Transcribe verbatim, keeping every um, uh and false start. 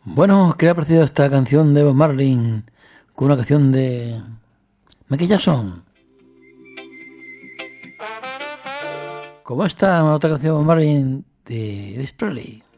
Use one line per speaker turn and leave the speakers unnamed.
Bueno, ¿qué le ha parecido esta canción de Bob Marley con una canción de Michael Jackson? ¿Cómo está otra canción de Bob Marley de Elvis Presley?